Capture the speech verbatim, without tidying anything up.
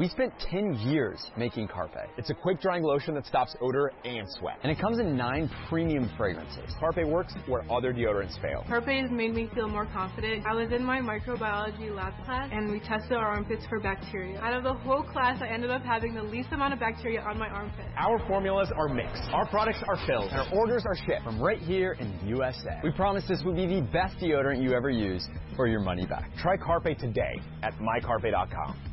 We spent ten years making Carpe. It's a quick-drying lotion that stops odor and sweat. And it comes in nine premium fragrances. Carpe works where other deodorants fail. Carpe has made me feel more confident. I was in my microbiology lab class, and we tested our armpits for bacteria. Out of the whole class, I ended up having the least amount of bacteria on my armpit. Our formulas are mixed. Our products are filled. And our orders are shipped from right here in the U S A. We promise this will be the best deodorant you ever use for your money back. Try Carpe today at my carpe dot com.